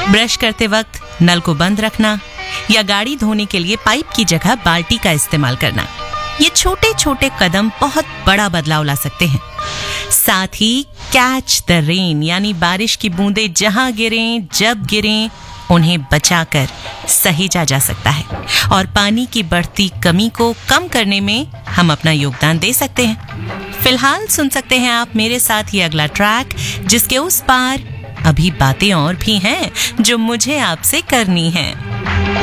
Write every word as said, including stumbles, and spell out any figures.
Brush करते वक्त नल को बंद रखना या गाड़ी धोने के लिए पाइप की जगह बाल्टी का इस्तेमाल करना। ये छोटे छोटे कदम बहुत बड़ा बदलाव ला सकते हैं। साथ ही कैच द रेन यानी बारिश की बूंदें जहां गिरें, जब गिरें, उन्हें बचाकर सहेजा जा सकता है और पानी की बढ़ती कमी को कम करने में हम अपना योगदान दे सकते हैं। फिलहाल सुन सकते हैं आप मेरे साथ ये अगला ट्रैक, जिसके उस पार अभी बातें और भी हैं जो मुझे आपसे करनी हैं।